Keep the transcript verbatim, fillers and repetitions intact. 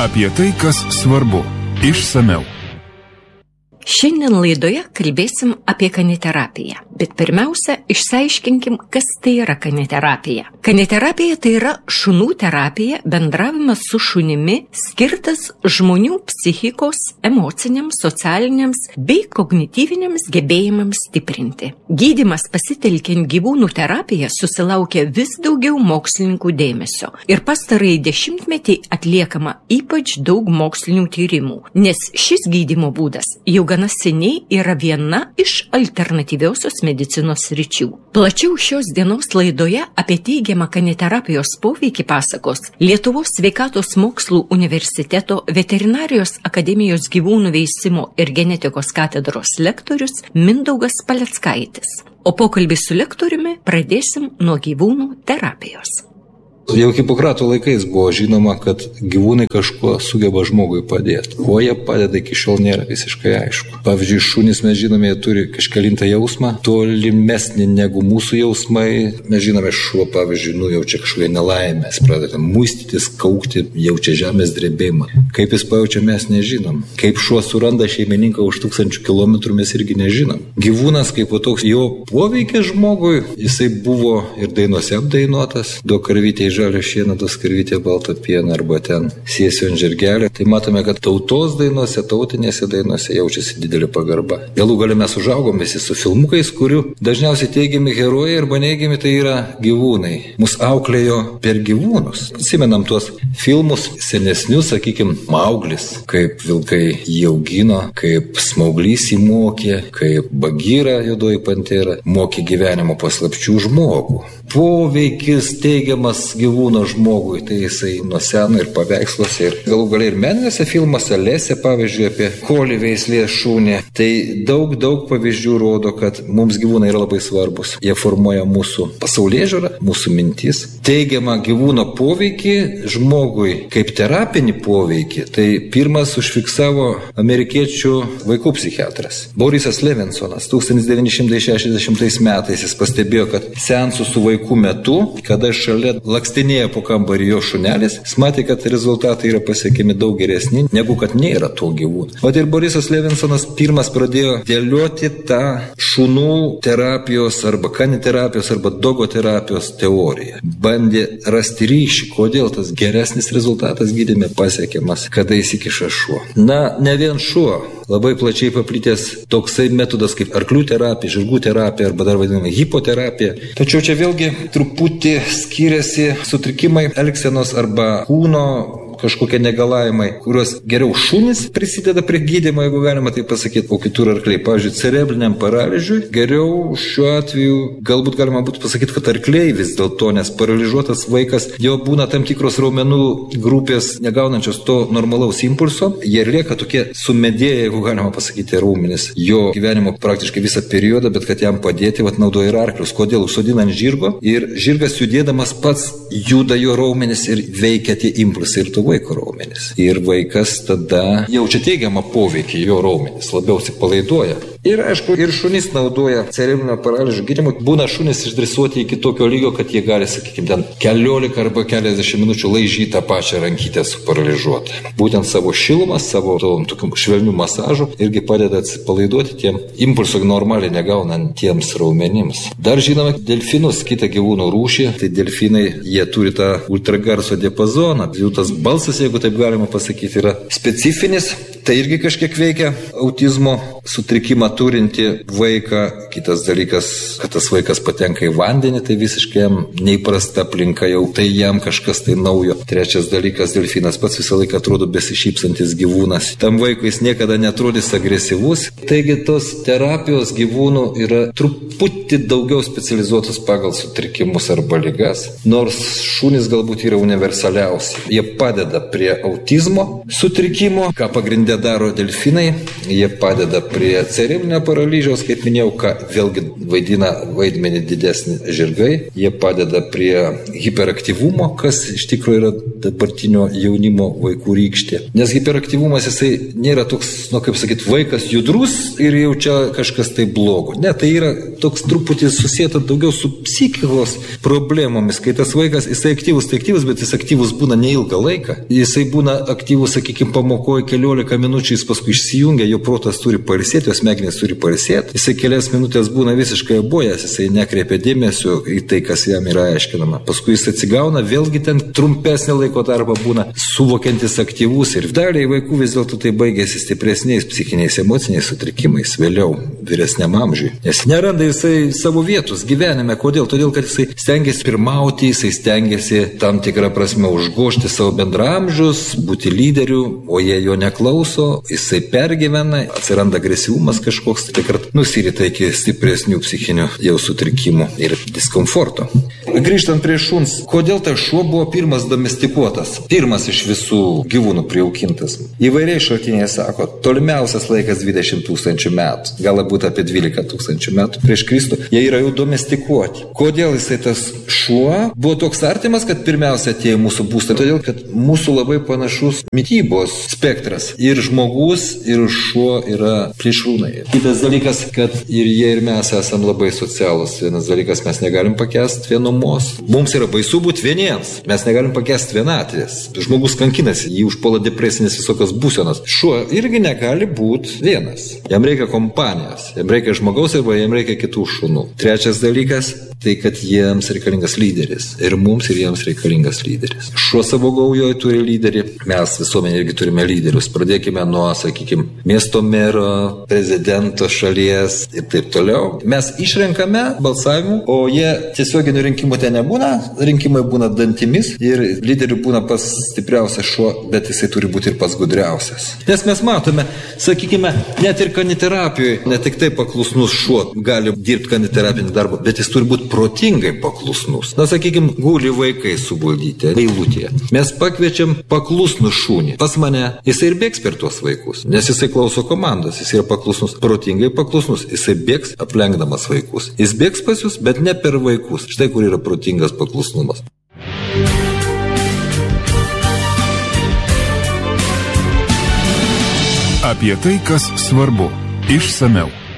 Apie tai, kas svarbu. Išsamiau. Šiandien laidoje kalbėsim apie kaniterapiją, bet pirmiausia, išsiaiškinkim, kas tai yra kaniterapija. Kaniterapija tai yra šunų terapija, bendravimas su šunimi, skirtas žmonių psichikos, emociniams, socialiniams bei kognityviniams gebėjimams stiprinti. Gydymas pasitelkiant gyvūnų terapiją susilaukia vis daugiau mokslininkų dėmesio ir pastarąjį dešimtmetį atliekama ypač daug mokslinių tyrimų, nes šis gydymo būdas jau gana seniai yra viena iš alternatyviosios medicinos sričių. Plačiau šios dienos laidoje apie teigiamą kaniterapijos poveikį pasakos Lietuvos sveikatos mokslų universiteto veterinarijos akademijos gyvūnų veisimo ir genetikos katedros lektorius Mindaugas Paleckaitis. O pokalbį su lektoriumi pradėsim nuo gyvūnų terapijos. Jau Hipokrato laikais buvo žinoma, kad gyvūnai kažkuo sugeba žmogui padėti. Kuo jie padeda, iki šiol nėra visiškai aišku. Pavyzdžiui, šunys, mes žinome, jie turi kažkelintą jausmą, tolimesnį negu mūsų jausmai. Mes žinome, šuo, pavyzdžiui, nujaučia kažkokią nelaimę, jis pradeda muistytis, kaukti, jaučia žemės drebėjimą. Kaip jis pajaučia, mes nežinom. Kaip šuo suranda šeimininką už tūkstančių kilometrų, mes irgi nežinom. Gyvūnas kaip toks, jo poveikis žmogui, jisai buvo ir dainose apdainuotas, duok karvytei žalio šieną, duos karvytė balto pieną, arba ten sėsiu ant žirgelio. Tai matome, kad tautos dainose, tautinėse dainose jaučiasi didelė pagarba. Galų gale mes užaugom visi su filmukais, kurių dažniausiai teigiami herojai arba neigiami tai yra gyvūnai. Mus auklėjo per gyvūnus. Atsimenam tuos filmus senesnius, sakykim, Mauglis, kaip vilkai jį augino, kaip Smauglys jį mokė, kaip Bagira, juodoji pantera, mokė gyvenimo paslapčių žmogų. Poveikis teigiamas gyvūno žmogui, tai jisai nuo seno ir paveiksluose, ir galų galiai ir meniniuose filmuose, Lesė, pavyzdžiui, apie kolį veislės šunį. Tai daug, daug pavyzdžių rodo, kad mums gyvūnai yra labai svarbus. Jie formuoja mūsų pasaulėžiūrą, mūsų mintis. Teigiamą gyvūno poveikį žmogui kaip terapinį poveikį, tai pirmas užfiksavo amerikiečių vaikų psichiatras Borisas Levinsonas. tūkstantis devyni šimtai šešiasdešimtais metais jis pastebėjo, kad seansų su vaikų metu, kada šalia lakstinėja po kambarį jo šunelis, jis matė, kad rezultatai yra pasiekiami daug geresni, negu kad nėra to gyvūno. O ir Borisas Levinsonas pirmas pradėjo dėlioti tą šunų terapijos arba kaniterapijos arba dogoterapijos teoriją. Bandė rasti ryšį, kodėl tas geresnis rezultatas gydyme pasiekiamas, kada įsikiša šuo. Na, ne vien šuo. Labai plačiai paplitęs toksai metodas kaip arklių terapija, žirgų terapija arba dar vadinama hipoterapija. Tačiau čia vėlgi truputį skiriasi sutrikimai elgsenos arba kūno kažkokie negalavimai, kuriuos geriau šunys prisideda prie gydymo, jeigu galima tai pasakyti, o kitur arkliai. Pavyzdžiui, cerebriniam paralyžiui geriau šiuo atveju galbūt galima būtų pasakyti, kad arkliai vis dėlto, nes paralyžiuotas vaikas jau būna tam tikros raumenų grupės negaunančios to normalaus impulso, jie lieka tokie sumedėję, jeigu galima pasakyti, raumenis jo gyvenimo praktiškai visą periodą, bet kad jam padėti, vat naudoja ir arklius. Kodėl? Užsodina ant žirgo ir žirgas judėdamas pats juda jo raumenis ir veikia tie impulsai ir to vaiko raumenis. Ir vaikas tada jaučia teigiamą poveikį, jo raumenis labiau atsipalaiduoja. Ir aišku, ir šunys naudoja cerebrinio paralyžių gydymui. Būna šunys išdresuoti iki tokio lygio, kad jie gali, sakykime, ten keliolika arba keliasdešimt minučių laižyti tą pačią rankytę suparalyžiuotą. Būtent savo šilumą, savo tokių švelnių masažų irgi padeda atsipalaiduoti tiem impulsų normaliai negaunantiems raumenims. Dar žinome delfinus, kitą gyvūnų rūšį. Tai delfinai, jie turi tą ultragarso diapazoną. Jų tas balsas, jeigu taip galima pasakyti, yra specifinis. Tai irgi kažkiek veikia autizmo sutrikimą turinti vaiką. Kitas dalykas, kad tas vaikas patenka į vandenį, tai visiškai jam neįprasta aplinka, jau tai jam kažkas tai naujo. Trečias dalykas, delfinas pats visą laiką atrodo besišypsantis gyvūnas. Tam vaikui jis niekada netrodys agresyvus. Taigi tos terapijos gyvūnų yra truputį daugiau specializuotos pagal sutrikimus arba ligas, nors šunys galbūt yra universaliausi. Jie padeda prie autizmo sutrikimo, ką pagrindė daro delfinai, jie padeda prie prie cerebrinio paralyžiaus, kaip minėjau, ką vėlgi vaidina vaidmenį didesnį žirgai. Jie padeda prie hiperaktyvumo, kas iš tikrųjų yra dabartinio jaunimo vaikų rykštė. Nes hiperaktyvumas jisai nėra toks, nu kaip sakyt, vaikas judrus ir jau čia kažkas tai blogo. Ne, tai yra toks truputį susijęta daugiau su psichikos problemomis, kai tas vaikas, jisai aktyvus, tai aktyvus, bet jis aktyvus būna neilgą laiką. Jisai būna aktyvus, sakykime, pamokoje keliolika minučių, jis paskui išsijungia, jo protas turi pailsėti, jo smegenys turi pailsėti. Jisai kelias minutės būna visiškai abojęs, jisai nekreipia dėmesio į tai, kas jam yra aiškinama. Paskui jis atsigauna, vėlgi ten trumpesnį laiko tarpą būna suvokiantis aktyvus ir daliai vaikų vis dėlto tai baigėsi stipresniais psichiniais emociniais sutrikimais vėliau vyresniam amžiui. Nes neranda jisai savo vietos gyvenime. Kodėl? Todėl, kad jisai stengiasi pirmauti, jisai stengiasi tam tikrą prasme užgožti savo bendramžius, būti lyderiu, o jie jo neklauso, jisai pergyvena, atsiranda agresyvumas kažkoks, tai kart nusirita iki stipresnių psichinių jau sutrikimų ir diskomforto. Grįžtant prie šuns, kodėl tas šuo buvo pirmas domestikuotas, pirmas iš visų gyvūnų prijaukintas? Įvairiai šaltiniai sako, tolimiausias laikas dvidešimt tūkstančių metų, galbūt apie dvylika tūkstančių metų prieš Kristų, jie yra jau domestikuoti. Kodėl jisai tas šuo buvo toks artimas, kad pirmiausia atėjo mūsų būstą? Todėl, kad mūsų labai panašus mitybos spektras. Ir žmogus, ir šuo yra plėšrūnai. Kitas dalykas, kad ir jie, ir mes esam labai socialūs. Vienas dalykas, mes negalim pakęsti vienumos. Mums yra baisu būti vieniems. Mes negalim pakęsti vienatvės. Žmogus kankinasi, jį užpuola depresinės visokios būsenos. Šuo irgi negali būti vienas. Jam reikia kompanijos. Jam reikia žmogaus arba jam reikia kitų šunų. Trečias dalykas, tai kad jiems reikalingas lyderis. Ir mums ir jiems reikalingas lyderis. Šuo savo gaujoje turi lyderį. Mes visuomenė irgi turime lyderius. Pradėkime nuo, sakykime, miesto mero, prezidento šalies ir taip toliau. Mes išrenkame balsavimu, o jie tiesioginių rinkimų ten nebūna. Rinkimai būna dantimis ir lyderių būna pas stipriausias šuo, bet jisai turi būti ir pas gudriausias. Nes mes matome, sakykime, net ir kaniterapijoje, ne tik tai paklusnus šuo gali dirbti kaniterapinį darbą, bet jis turi būti protingai paklusnus. Na, sakykime, guli vaikai suguldyti eilutėje. Mes pakviečiam paklusnų šunį. Pas mane jisai ir bėgs per tuos vaikus, nes jisai klauso komandos, jis yra paklusnus, protingai paklusnus, jisai bėgs aplenkdamas vaikus. Jis bėgs pas jūs, bet ne per vaikus. Štai kur yra protingas paklusnumas. Apie tai, kas svarbu, išsameu.